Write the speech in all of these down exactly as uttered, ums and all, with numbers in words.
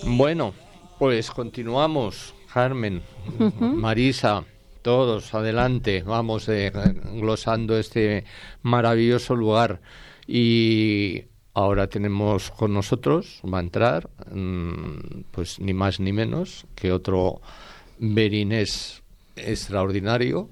Bueno, pues continuamos, Carmen, uh-huh. Marisa, todos, adelante, vamos eh, glosando este maravilloso lugar. Y ahora tenemos con nosotros, va a entrar, mmm, pues ni más ni menos que otro berinés extraordinario,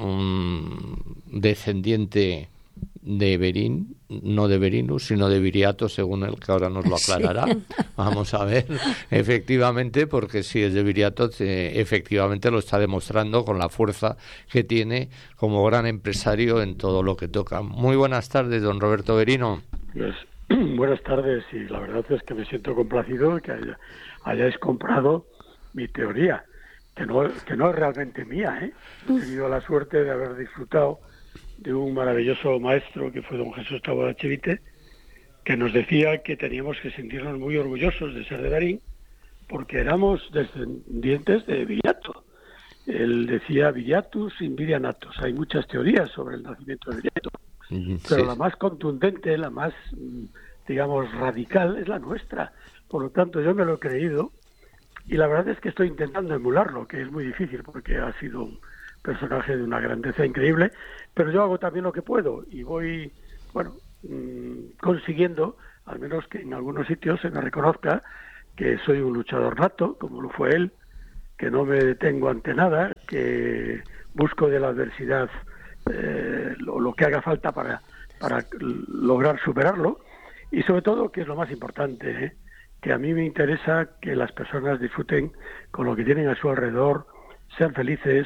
un descendiente de Berín, no de Berinus, sino de Viriato, según él, que ahora nos lo aclarará. Sí. Vamos a ver, efectivamente, porque si es de Viriato, eh, efectivamente lo está demostrando con la fuerza que tiene como gran empresario en todo lo que toca. Muy buenas tardes, don Roberto Berino. Pues, buenas tardes, y la verdad es que me siento complacido que haya, hayáis comprado mi teoría, que no, que no es realmente mía, ¿eh? He tenido la suerte de haber disfrutado de un maravilloso maestro que fue don Jesús Taboada Chivite, que nos decía que teníamos que sentirnos muy orgullosos de ser de Berín, porque éramos descendientes de Viriato. Él decía Viriatus invidianatus. Hay muchas teorías sobre el nacimiento de Viriato, sí. Pero la más contundente, la más, digamos, radical es la nuestra. Por lo tanto, yo me lo he creído, y la verdad es que estoy intentando emularlo, que es muy difícil porque ha sido un personaje de una grandeza increíble, pero yo hago también lo que puedo y voy, bueno, mmm, consiguiendo, al menos que en algunos sitios se me reconozca que soy un luchador nato, como lo fue él, que no me detengo ante nada, que busco de la adversidad eh, lo, lo que haga falta para, para lograr superarlo, y sobre todo, que es lo más importante, ¿eh? que a mí me interesa que las personas disfruten con lo que tienen a su alrededor, sean felices,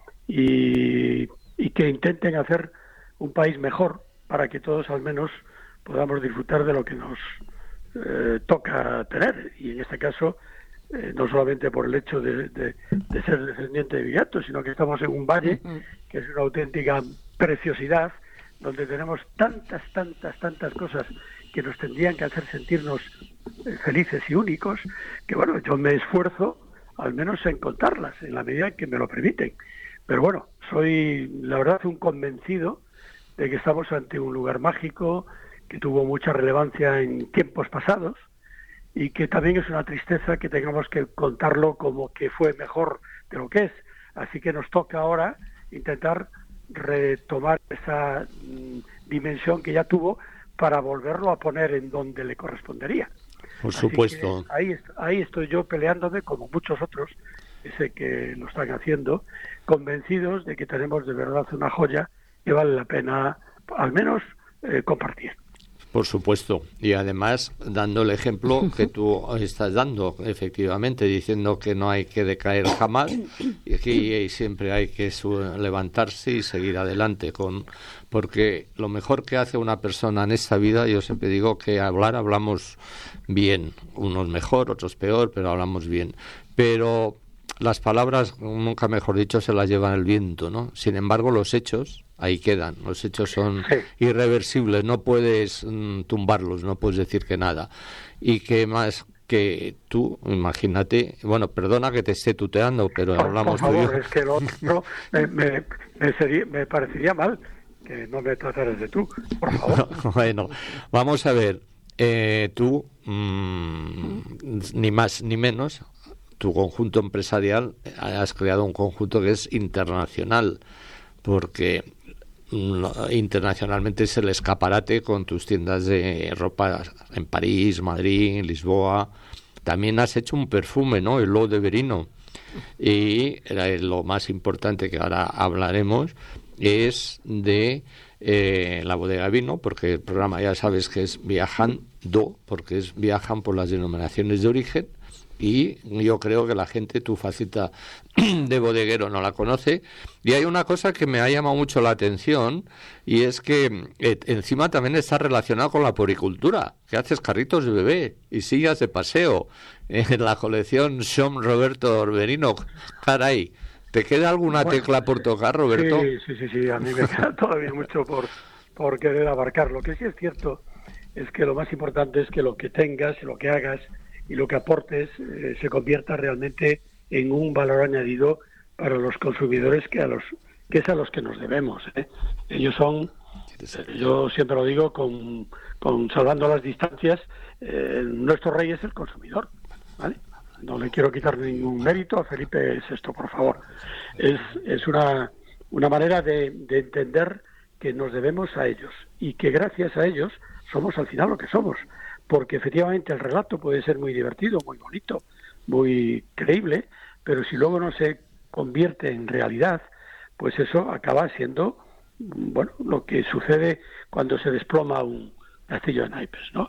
Y, y que intenten hacer un país mejor para que todos al menos podamos disfrutar de lo que nos eh, toca tener, y en este caso eh, no solamente por el hecho de, de, de ser descendiente de Viriato, sino que estamos en un valle que es una auténtica preciosidad, donde tenemos tantas, tantas, tantas cosas que nos tendrían que hacer sentirnos eh, felices y únicos, que bueno, yo me esfuerzo al menos en contarlas en la medida en que me lo permiten. Pero bueno, soy, la verdad, un convencido de que estamos ante un lugar mágico, que tuvo mucha relevancia en tiempos pasados, y que también es una tristeza que tengamos que contarlo como que fue mejor de lo que es. Así que nos toca ahora intentar retomar esa mm, dimensión que ya tuvo para volverlo a poner en donde le correspondería. Por Así supuesto. Ahí, ahí estoy yo peleándome, como muchos otros, que sé que lo están haciendo, convencidos de que tenemos de verdad una joya que vale la pena, al menos, eh, compartir. Por supuesto, y además dando el ejemplo que tú estás dando, efectivamente, diciendo que no hay que decaer jamás y que siempre hay que levantarse y seguir adelante, con porque lo mejor que hace una persona en esta vida, yo siempre digo que hablar hablamos bien, unos mejor, otros peor, pero hablamos bien, pero las palabras, nunca mejor dicho, se las lleva el viento, ¿no? Sin embargo, los hechos ahí quedan, los hechos son sí. irreversibles, no puedes mm, tumbarlos, no puedes decir que nada. Y que más que tú, imagínate, bueno, perdona que te esté tuteando, pero por, hablamos por favor, tú y yo. Es que lo otro me, me, me, sería, me parecería mal que no me trataras de tú, por favor. Bueno, vamos a ver, eh, tú, mmm, ni más ni menos, tu conjunto empresarial, has creado un conjunto que es internacional, porque internacionalmente es el escaparate con tus tiendas de ropa en París, Madrid, Lisboa. También has hecho un perfume, ¿no? El Eau de Berino. Y lo más importante, que ahora hablaremos, es de eh, la bodega vino, porque el programa ya sabes que es Viajando, porque es viajan por las denominaciones de origen. Y yo creo que la gente, tu faceta de bodeguero, no la conoce. Y hay una cosa que me ha llamado mucho la atención, y es que eh, encima también está relacionado con la poricultura, que haces carritos de bebé y sillas de paseo en la colección Som Roberto Berino. Caray, ¿te queda alguna bueno, tecla por tocar, Roberto? Sí, sí, sí, sí, a mí me queda todavía mucho por, por querer abarcar. Lo que sí es cierto es que lo más importante es que lo que tengas, lo que hagas y lo que aportes eh, se convierta realmente en un valor añadido para los consumidores, que a los que es a los que nos debemos, ¿eh? Ellos son, yo siempre lo digo, con, con salvando las distancias, eh, nuestro rey es el consumidor, ¿vale? no le quiero quitar ningún mérito a Felipe sexto, por favor. Es, es una, una manera de, de entender que nos debemos a ellos y que gracias a ellos somos al final lo que somos, porque efectivamente el relato puede ser muy divertido, muy bonito, muy creíble, pero si luego no se convierte en realidad, pues eso acaba siendo, bueno, lo que sucede cuando se desploma un castillo de naipes, ¿no?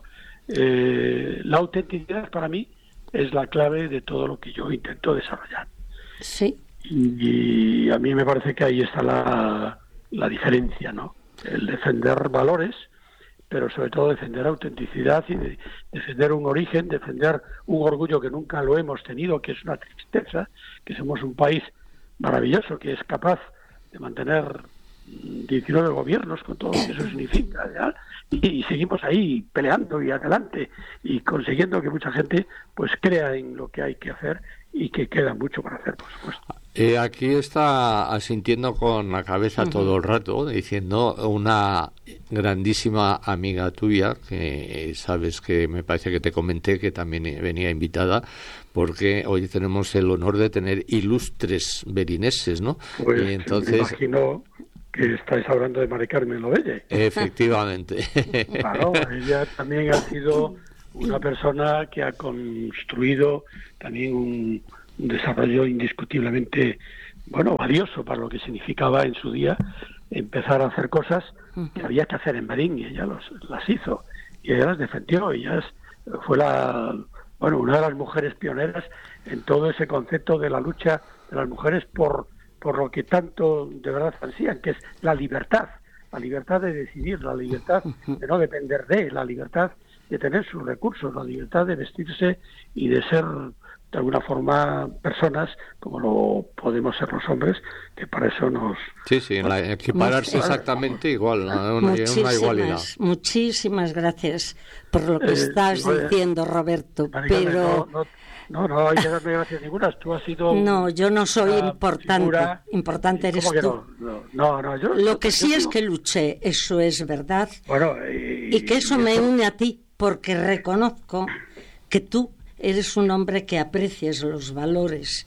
Eh, la autenticidad para mí es la clave de todo lo que yo intento desarrollar. Sí. Y, y a mí me parece que ahí está la, la diferencia, ¿no? El defender valores, pero sobre todo defender autenticidad y de, defender un origen, defender un orgullo que nunca lo hemos tenido, que es una tristeza, que somos un país maravilloso, que es capaz de mantener diecinueve gobiernos con todo lo que eso significa, ¿ya? Y, y seguimos ahí peleando y adelante y consiguiendo que mucha gente pues crea en lo que hay que hacer y que queda mucho para hacer, por supuesto. Eh, aquí está asintiendo con la cabeza uh-huh. todo el rato, diciendo una grandísima amiga tuya, que sabes que me parece que te comenté que también venía invitada, porque hoy tenemos el honor de tener ilustres berineses, ¿no? Pues y entonces... me imagino que estáis hablando de Mari Carmen Lovelle. Efectivamente. Claro, ella también ha sido una persona que ha construido también un, un desarrollo indiscutiblemente, bueno, valioso para lo que significaba en su día empezar a hacer cosas que había que hacer en Berín, y ella los, las hizo, y ella las defendió, ella es, fue la, bueno, una de las mujeres pioneras en todo ese concepto de la lucha de las mujeres por por lo que tanto de verdad ansían, que es la libertad, la libertad de decidir, la libertad de no depender de, la libertad de tener sus recursos, la libertad de vestirse y de ser de alguna forma personas como lo podemos ser los hombres, que para eso nos... Sí, sí, en la, equipararse exactamente igual, ¿no? Una, una igualdad. Muchísimas gracias por lo que Eh, estás sí, diciendo, Roberto, Maricane, pero... No, no, no, no hay que darme gracias ninguna, tú has sido... No, yo no soy importante, figura, importante eres tú. No? No, no, no, yo... Lo que sí yo, es que luché, eso es verdad, bueno, y, y que eso y me esto... une a ti, porque reconozco que tú eres un hombre que aprecias los valores,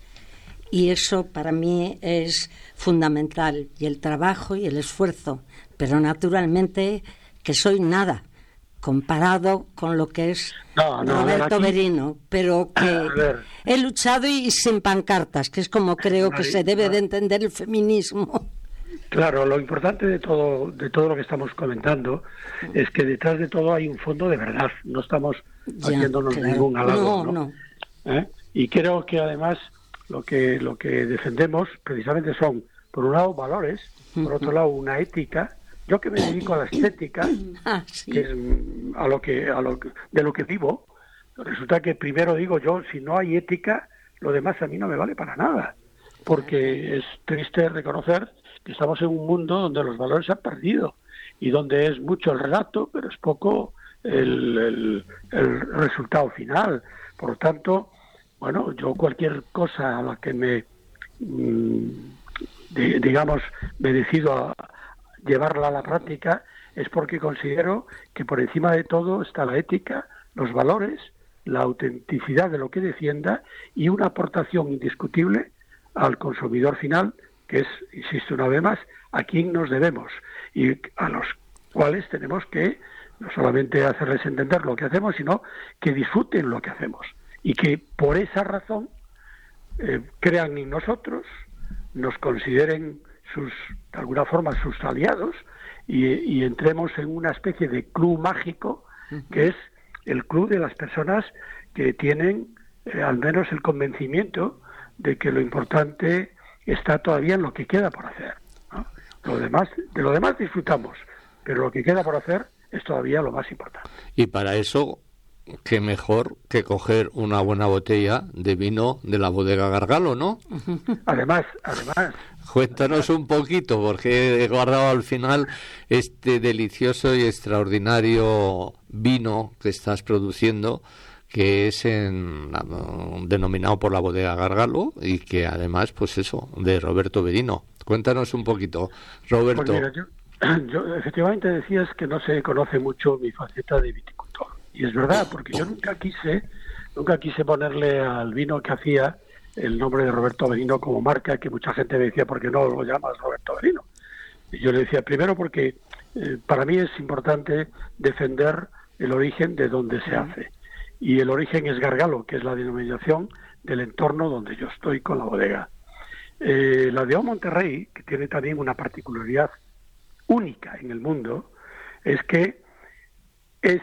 y eso para mí es fundamental, y el trabajo y el esfuerzo, pero naturalmente que soy nada comparado con lo que es no, no, Roberto aquí... Berino, pero que he luchado y sin pancartas, que es como creo que se debe de entender el feminismo. Claro, lo importante de todo de todo lo que estamos comentando es que detrás de todo hay un fondo de verdad, no estamos ya, haciéndonos claro. ningún halago, no, ¿no? no. ¿Eh? Y creo que además lo que lo que defendemos precisamente son, por un lado, valores, por otro lado, una ética. Yo que me dedico a la estética, ah, sí. que es a lo que a lo que, de lo que vivo, resulta que primero digo yo, si no hay ética, lo demás a mí no me vale para nada, porque es triste reconocer que estamos en un mundo donde los valores se han perdido y donde es mucho el relato, pero es poco el, el, el resultado final. Por lo tanto, bueno, yo cualquier cosa a la que me, mmm, de, digamos, me decido a llevarla a la práctica es porque considero que por encima de todo está la ética, los valores, la autenticidad de lo que defienda y una aportación indiscutible al consumidor final, que es, insisto una vez más, a quien nos debemos y a los cuales tenemos que no solamente hacerles entender lo que hacemos, sino que disfruten lo que hacemos y que por esa razón eh, crean en nosotros, nos consideren sus, de alguna forma sus aliados y, y entremos en una especie de club mágico que es el club de las personas que tienen eh, al menos el convencimiento de que lo importante está todavía en lo que queda por hacer, ¿no? Lo demás, de lo demás disfrutamos, pero lo que queda por hacer es todavía lo más importante. Y para eso, qué mejor que coger una buena botella de vino de la bodega Gargalo, ¿no? Además, además. Cuéntanos un poquito, porque he guardado al final este delicioso y extraordinario vino que estás produciendo, que es en, denominado por la bodega Gargalo y que además, pues eso, de Roberto Berino. Cuéntanos un poquito, Roberto. Pues mira, yo, yo efectivamente decías que no se conoce mucho mi faceta de viticultor. Y es verdad, porque yo nunca quise, nunca quise ponerle al vino que hacía el nombre de Roberto Averino como marca, que mucha gente me decía, ¿por qué no lo llamas Roberto Averino? Y yo le decía, primero porque eh, para mí es importante defender el origen de donde se hace. Y el origen es Gargalo, que es la denominación del entorno donde yo estoy con la bodega. Eh, la D O Monterrey, que tiene también una particularidad única en el mundo, es que es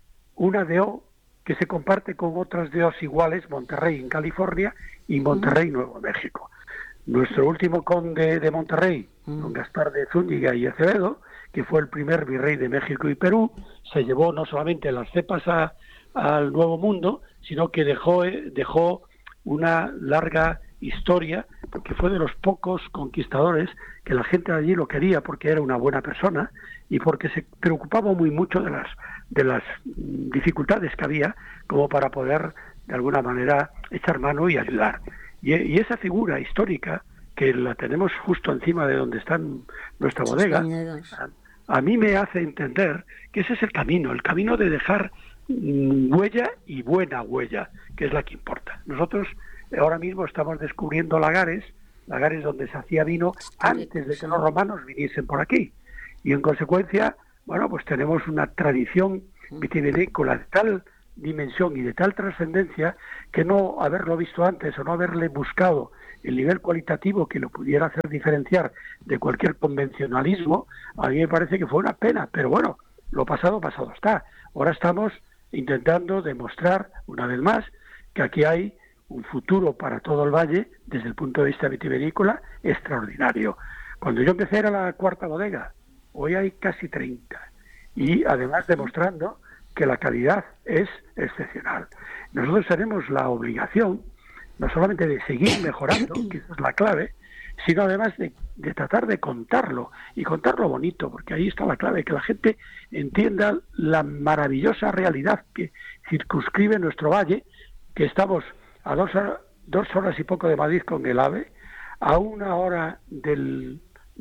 una D O que se comparte con otras D Os iguales, Monterrey en California y Monterrey, Nuevo México. Nuestro último conde de Monterrey, don Gaspar de Zúñiga y Acevedo, que fue el primer virrey de México y Perú, se llevó no solamente las cepas a, al Nuevo Mundo, sino que dejó, dejó una larga historia, porque fue de los pocos conquistadores que la gente de allí lo quería porque era una buena persona y porque se preocupaba muy mucho de las de las dificultades que había como para poder de alguna manera echar mano y ayudar. Y, y esa figura histórica que la tenemos justo encima de donde está nuestra bodega, a, a mí me hace entender que ese es el camino, el camino de dejar mm, huella y buena huella, que es la que importa. Nosotros ahora mismo estamos descubriendo lagares, lagares donde se hacía vino antes de que los romanos viniesen por aquí. Y en consecuencia, bueno, pues tenemos una tradición vitivinícola de tal dimensión y de tal trascendencia que no haberlo visto antes o no haberle buscado el nivel cualitativo que lo pudiera hacer diferenciar de cualquier convencionalismo, a mí me parece que fue una pena. Pero bueno, lo pasado, pasado está. Ahora estamos intentando demostrar, una vez más, que aquí hay un futuro para todo el valle, desde el punto de vista vitivinícola, extraordinario. Cuando yo empecé era la cuarta bodega, hoy hay casi treinta, y además demostrando que la calidad es excepcional. Nosotros tenemos la obligación, no solamente de seguir mejorando, que esa es la clave, sino además de, de tratar de contarlo, y contarlo bonito, porque ahí está la clave, que la gente entienda la maravillosa realidad que circunscribe nuestro valle, que estamos a dos, dos horas y poco de Madrid con el AVE, a una hora del,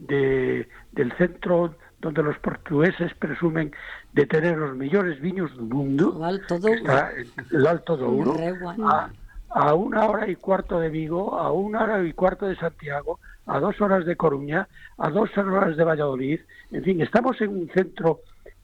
de, del centro donde los portugueses presumen de tener los mejores viños del mundo, el Alto Douro, está el Alto Douro, a, a una hora y cuarto de Vigo, a una hora y cuarto de Santiago, a dos horas de Coruña, a dos horas de Valladolid. En fin, estamos en un centro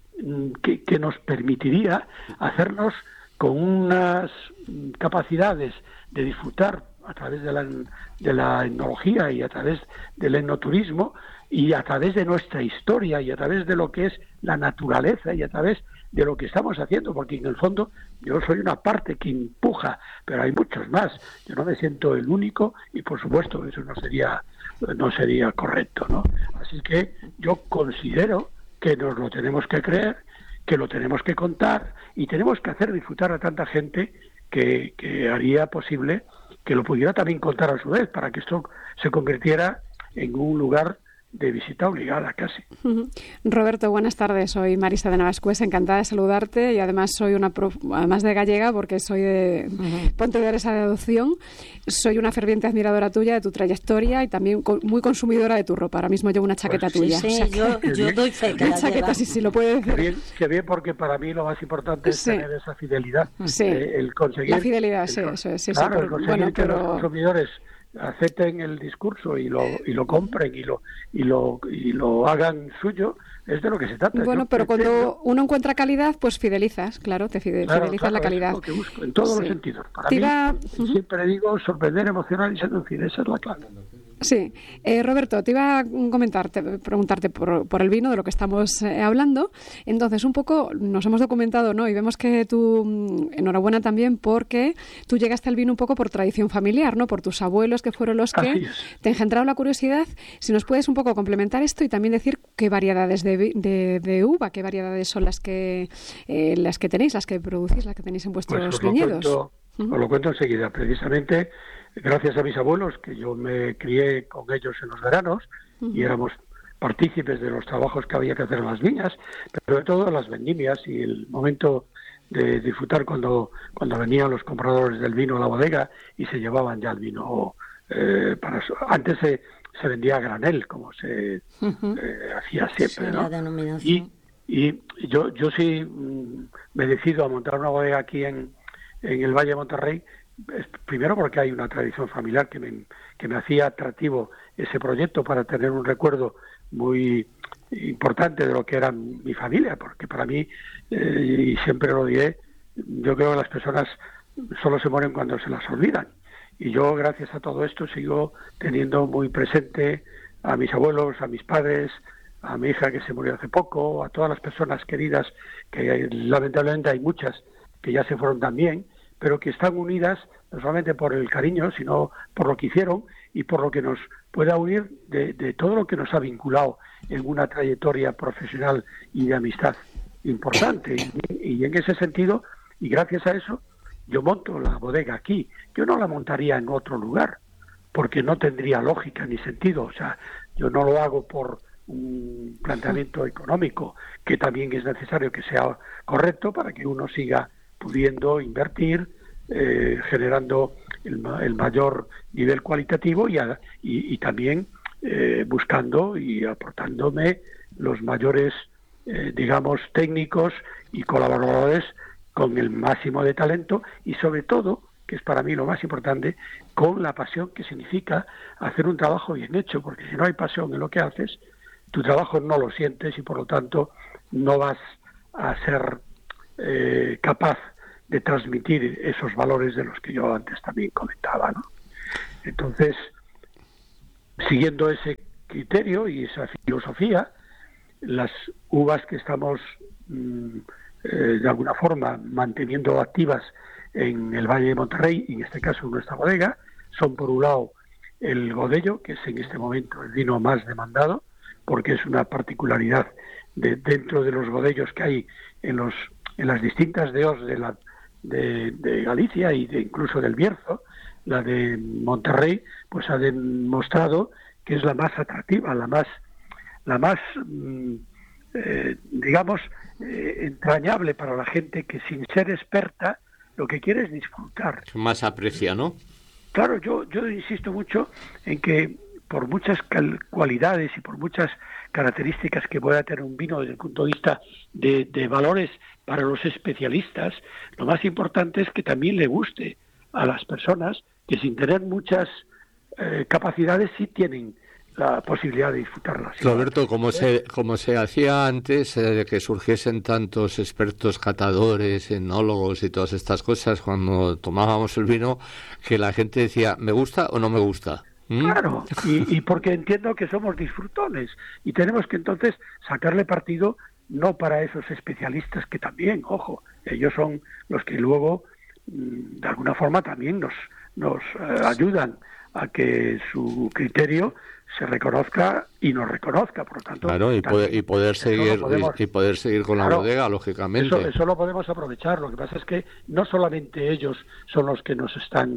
que, que nos permitiría hacernos con unas capacidades de disfrutar a través de la, de la etnología y a través del enoturismo y a través de nuestra historia y a través de lo que es la naturaleza y a través de lo que estamos haciendo, porque en el fondo yo soy una parte que empuja, pero hay muchos más. Yo no me siento el único y por supuesto eso no sería no sería correcto, ¿no? Así que yo considero que nos lo tenemos que creer, que lo tenemos que contar y tenemos que hacer disfrutar a tanta gente que, que haría posible que lo pudiera también contar a su vez, para que esto se convirtiera en un lugar de visita obligada casi. Uh-huh. Roberto, buenas tardes. Soy Marisa de Navascuesa, encantada de saludarte y además soy una prof... además de gallega porque soy de uh-huh. Pontevedresa de adopción. Soy una ferviente admiradora tuya, de tu trayectoria y también co- muy consumidora de tu ropa. Ahora mismo llevo una chaqueta pues, tuya. Sí, sí, o sea, yo, que... yo doy fe que una chaqueta, sí, sí, lo puedes decir. Qué bien, qué bien, porque para mí lo más importante es sí. tener esa fidelidad. Sí. Eh, el conseguir... La fidelidad, el, sí, eso es. Sí, claro, sí, el conseguir bueno, que pero... los consumidores acepten el discurso y lo y lo compren y lo y lo y lo hagan suyo, es de lo que se trata. Bueno, Yo pero cuando creo... uno encuentra calidad, pues fidelizas, claro, te fidel, claro, fidelizas claro, la calidad. Es lo que busco, en todos sí. los sentidos. Para Tira... mí, uh-huh. siempre digo, sorprender, emocionar y seducir, esa es la clave. Sí. Eh, Roberto, te iba a comentarte, preguntarte por, por el vino, de lo que estamos eh, hablando. Entonces, un poco nos hemos documentado, ¿no? Y vemos que tú, enhorabuena también, porque tú llegaste al vino un poco por tradición familiar, ¿no? Por tus abuelos, que fueron los que te engendraron la curiosidad. Si nos puedes un poco complementar esto y también decir qué variedades de, de, de uva, qué variedades son las que eh, las que tenéis, las que producís, las que tenéis en vuestros pues os viñedos. Lo cuento, uh-huh. Os lo cuento enseguida. Precisamente, gracias a mis abuelos, que yo me crié con ellos en los veranos, uh-huh. y éramos partícipes de los trabajos que había que hacer en las viñas, pero de todo las vendimias y el momento de disfrutar cuando cuando venían los compradores del vino a la bodega y se llevaban ya el vino eh, para eso. Antes se, se vendía a granel, como se uh-huh. eh, hacía siempre, sí, ¿no? La denominación. Y, Y yo, yo sí mmm, me decido a montar una bodega aquí en, en el Valle de Monterrey, primero porque hay una tradición familiar que me, que me hacía atractivo ese proyecto para tener un recuerdo muy importante de lo que era mi familia, porque para mí, eh, y siempre lo diré, yo creo que las personas solo se mueren cuando se las olvidan. Y yo, gracias a todo esto, sigo teniendo muy presente a mis abuelos, a mis padres, a mi hija que se murió hace poco, a todas las personas queridas, que lamentablemente hay muchas que ya se fueron también, pero que están unidas no solamente por el cariño, sino por lo que hicieron y por lo que nos pueda unir de, de todo lo que nos ha vinculado en una trayectoria profesional y de amistad importante. Y, y en ese sentido, y gracias a eso, yo monto la bodega aquí. Yo no la montaría en otro lugar, porque no tendría lógica ni sentido. O sea, yo no lo hago por un planteamiento económico, que también es necesario que sea correcto para que uno siga pudiendo invertir, eh, generando el, el mayor nivel cualitativo y, a, y, y también eh, buscando y aportándome los mayores, eh, digamos, técnicos y colaboradores con el máximo de talento y sobre todo, que es para mí lo más importante, con la pasión que significa hacer un trabajo bien hecho, porque si no hay pasión en lo que haces, tu trabajo no lo sientes y por lo tanto no vas a ser eh, capaz de transmitir esos valores de los que yo antes también comentaba, ¿no? Entonces, siguiendo ese criterio y esa filosofía, las uvas que estamos mmm, eh, de alguna forma manteniendo activas en el Valle de Monterrey, y en este caso en nuestra bodega, son por un lado el Godello, que es en este momento el vino más demandado, porque es una particularidad de, dentro de los godellos que hay en los en las distintas D Os de la de, de Galicia y de incluso del Bierzo, la de Monterrey pues ha demostrado que es la más atractiva, la más la más mm, eh, digamos eh, entrañable para la gente que sin ser experta lo que quiere es disfrutar. Más aprecia, ¿no? Claro, yo yo insisto mucho en que por muchas cualidades y por muchas características que pueda tener un vino desde el punto de vista de, de valores para los especialistas, lo más importante es que también le guste a las personas que sin tener muchas eh, capacidades sí tienen la posibilidad de disfrutarlas. Roberto, como se como se hacía antes, eh, de que surgiesen tantos expertos catadores, enólogos y todas estas cosas, cuando tomábamos el vino, que la gente decía, ¿me gusta o no me gusta? Claro, y, y porque entiendo que somos disfrutones y tenemos que entonces sacarle partido no para esos especialistas que también, ojo, ellos son los que luego de alguna forma también nos, nos eh, ayudan a que su criterio se reconozca y nos reconozca, por lo tanto. Claro, y poder, y poder seguir podemos, y poder seguir con claro, la bodega, lógicamente. Eso, eso lo podemos aprovechar. Lo que pasa es que no solamente ellos son los que nos están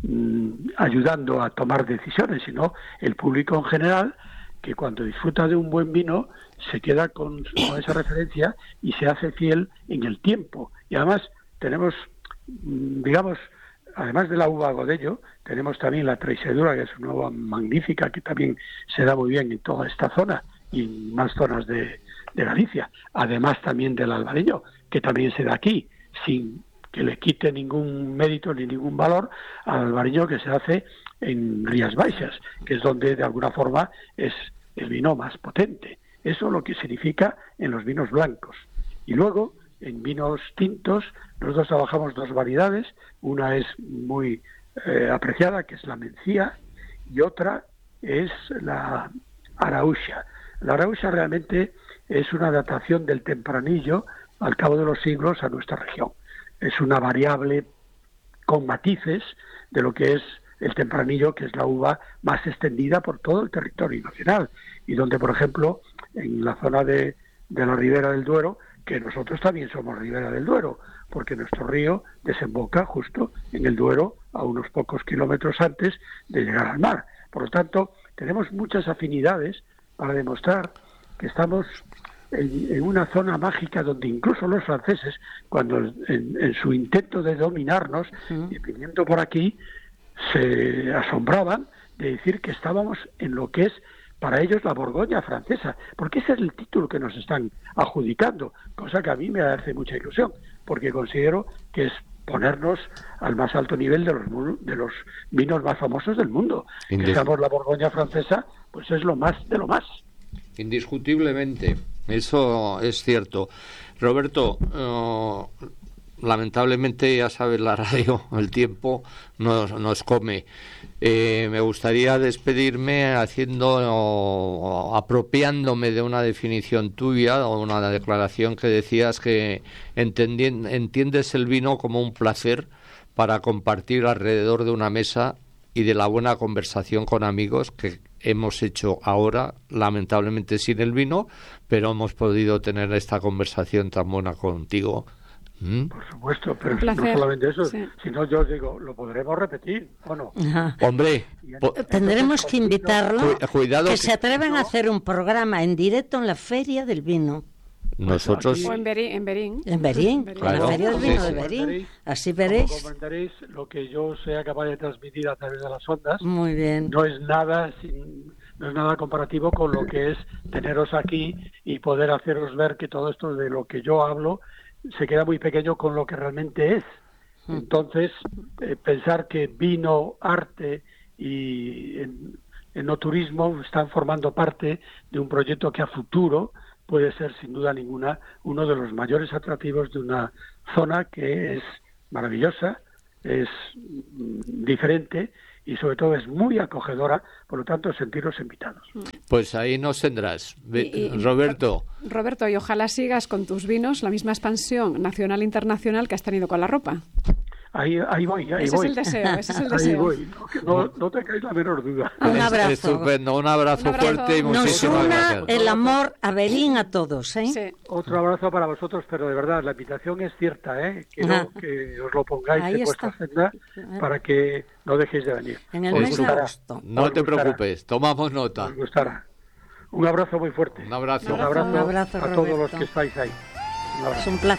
ayudando a tomar decisiones, sino el público en general, que cuando disfruta de un buen vino se queda con, con esa referencia y se hace fiel en el tiempo. Y además tenemos, digamos, además de la uva Godello, tenemos también la Treixadura, que es una uva magnífica que también se da muy bien en toda esta zona y en más zonas de, de Galicia. Además también del Alvareño, que también se da aquí, sin que le quite ningún mérito ni ningún valor al alvareño que se hace en Rías Baixas, que es donde de alguna forma es el vino más potente. Eso es lo que significa en los vinos blancos. Y luego, en vinos tintos, nosotros trabajamos dos variedades. Una es muy eh, apreciada, que es la Mencía, y otra es la Araúxa. La Araúxa realmente es una adaptación del Tempranillo al cabo de los siglos a nuestra región. Es una variable con matices de lo que es el Tempranillo, que es la uva más extendida por todo el territorio nacional, y donde, por ejemplo, en la zona de, de la Ribera del Duero, que nosotros también somos Ribera del Duero, porque nuestro río desemboca justo en el Duero a unos pocos kilómetros antes de llegar al mar. Por lo tanto, tenemos muchas afinidades para demostrar que estamos En, en una zona mágica donde incluso los franceses, cuando en, en su intento de dominarnos, uh-huh. y viniendo por aquí, se asombraban de decir que estábamos en lo que es para ellos la Borgoña francesa, porque ese es el título que nos están adjudicando, cosa que a mí me hace mucha ilusión, porque considero que es ponernos al más alto nivel de los de los vinos más famosos del mundo. Indis- que seamos la Borgoña francesa, pues es lo más de lo más. Indiscutiblemente, eso es cierto. Roberto, uh, lamentablemente, ya sabes, la radio, el tiempo nos, nos come. Eh, me gustaría despedirme haciendo, o, apropiándome de una definición tuya, o una declaración que decías que entendi- entiendes el vino como un placer para compartir alrededor de una mesa y de la buena conversación con amigos que hemos hecho ahora, lamentablemente sin el vino, pero hemos podido tener esta conversación tan buena contigo. ¿Mm? Por supuesto, pero no solamente eso, sí. Sino yo os digo, lo podremos repetir, ¿o no? Ajá. Hombre, po- tendremos que invitarlo, cu- cuidado que, que se atreven no. a hacer un programa en directo en la Feria del Vino. Nosotros... O en Berín. En Berín, en Berín, Claro. la Feria del Sí, Vino sí. de Berín. Así Como veréis. comentaréis, lo que yo sea capaz de transmitir a través de las ondas Muy bien. no es nada sin, no es nada comparativo con lo que es teneros aquí y poder haceros ver que todo esto de lo que yo hablo se queda muy pequeño con lo que realmente es. Entonces, eh, pensar que vino, arte y en, enoturismo están formando parte de un proyecto que a futuro puede ser sin duda ninguna uno de los mayores atractivos de una zona que es maravillosa, es mm, diferente y sobre todo es muy acogedora, por lo tanto sentiros invitados. Pues ahí nos tendrás. Ve- Y- y- Roberto, Roberto, y ojalá sigas con tus vinos la misma expansión nacional e internacional que has tenido con la ropa. Ahí, ahí voy, ahí Ese voy. es el deseo, ese es el Ahí deseo. voy, no, que no, no tengáis la menor duda. Un es- abrazo. estupendo, un abrazo, Un abrazo. fuerte y Nos muchísimas una gracias. el amor a Berín a todos, ¿eh? Sí. Otro abrazo para vosotros, pero de verdad, la invitación es cierta, ¿eh? Quiero Ajá. que os lo pongáis Ahí en vuestra está. agenda para que no dejéis de venir. En el Os mes de gustará, agosto. No os te gustará, preocupes, tomamos nota. Os gustará. Un abrazo muy fuerte. Un abrazo. Un abrazo, Un abrazo, a todos los Roberto. que estáis ahí. Un abrazo. Es un placer.